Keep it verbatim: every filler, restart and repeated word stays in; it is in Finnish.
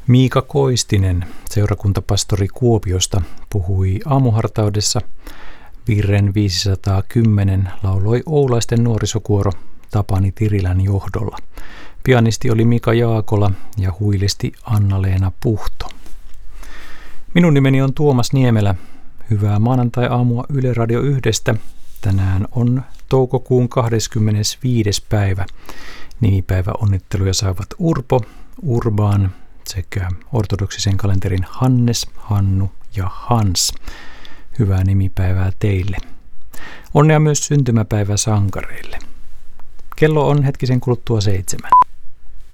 Miika Koistinen, seurakuntapastori Kuopiosta, puhui aamuhartaudessa. Virren viisisataakymmenen lauloi oulaisten nuorisokuoro Tapani Tirilän johdolla. Pianisti oli Mika Jaakola ja huilisti Anna-Leena Puhto. Minun nimeni on Tuomas Niemelä. Hyvää maanantai-aamua Yle Radio yhdestä. Tänään on toukokuun kahdeskymmenesviides päivä. Nimipäivä onnitteluja saavat Urpo, Urbaan sekä ortodoksisen kalenterin Hannes, Hannu ja Hans. Hyvää nimipäivää teille. Onnea myös syntymäpäivä sankareille. Kello on hetkisen kuluttua seitsemän.